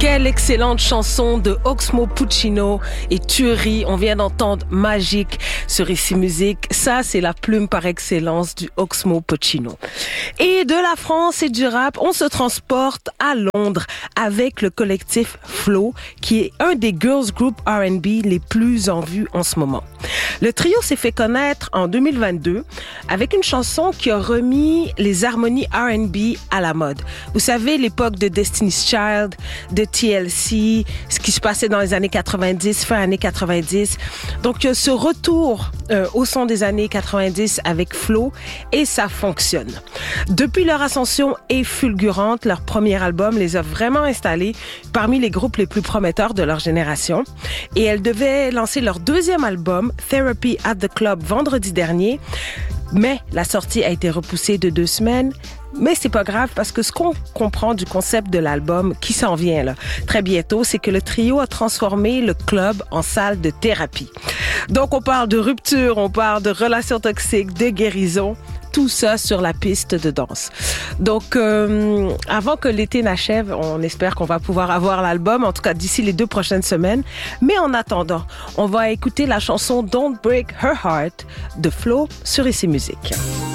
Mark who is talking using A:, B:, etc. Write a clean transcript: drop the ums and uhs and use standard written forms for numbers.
A: Quelle excellente chanson de Oxmo Puccino et Tuerie. On vient d'entendre Magique sur Ici Musique. Ça, c'est la plume par excellence du Oxmo Puccino. Et de la France et du rap, on se transporte à Londres avec le collectif Flow, qui est un des girls group R&B les plus en vue en ce moment. Le trio s'est fait connaître en 2022 avec une chanson qui a remis les harmonies R&B à la mode. Vous savez, l'époque de Destiny's Child, de TLC, ce qui se passait dans les années 90, fin années 90. Donc, ce retour au son des années 90 avec Flow, et ça fonctionne. Depuis leur ascension est fulgurante, leur premier album les a vraiment installés parmi les groupes les plus prometteurs de leur génération. Et elles devaient lancer leur deuxième album, Therapy at the Club, vendredi dernier. Mais la sortie a été repoussée de 2 semaines. Mais c'est pas grave parce que ce qu'on comprend du concept de l'album qui s'en vient là, très bientôt, c'est que le trio a transformé le club en salle de thérapie. Donc on parle de rupture, on parle de relations toxiques, de guérison, tout ça sur la piste de danse. Donc avant que l'été n'achève, on espère qu'on va pouvoir avoir l'album, en tout cas d'ici les 2 prochaines semaines. Mais en attendant, on va écouter la chanson Don't Break Her Heart de Flo sur Ici Musique.